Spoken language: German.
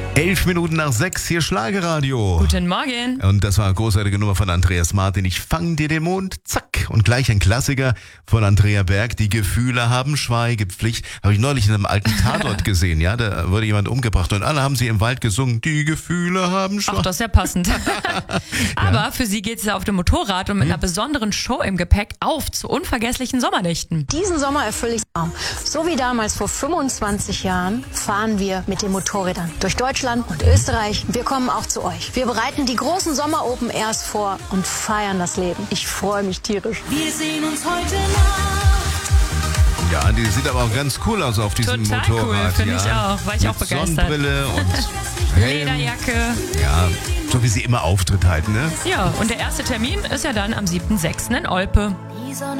11:11, hier Schlagerradio. Guten Morgen. Und das war eine großartige Nummer von Andreas Martin. Ich fang dir den Mond, zack. Und gleich ein Klassiker von Andrea Berg. Die Gefühle haben Schweigepflicht. Habe ich neulich in einem alten Tatort gesehen, ja. Da wurde jemand umgebracht und alle haben sie im Wald gesungen. Die Gefühle haben Ach, das ist ja passend. Aber für sie geht es ja auf dem Motorrad und mit einer besonderen Show im Gepäck auf zu unvergesslichen Sommernächten. Diesen Sommer erfülle ich Traum. So wie damals vor 25 Jahren fahren wir mit den Motorrädern durch Deutschland und Österreich. Wir kommen auch zu euch. Wir bereiten die großen Sommer-Open Airs vor und feiern das Leben. Ich freue mich tierisch. Wir sehen uns heute Nacht. Ja, die sieht aber auch ganz cool aus auf diesem Total Motorrad. cool, finde ja. ich auch. War ich Mit auch begeistert. Sonnenbrille und Helm. Lederjacke. Ja, so wie sie immer auftritt halt, ne? Ja, und der erste Termin ist ja dann am 7.6. in Olpe. Die Sonne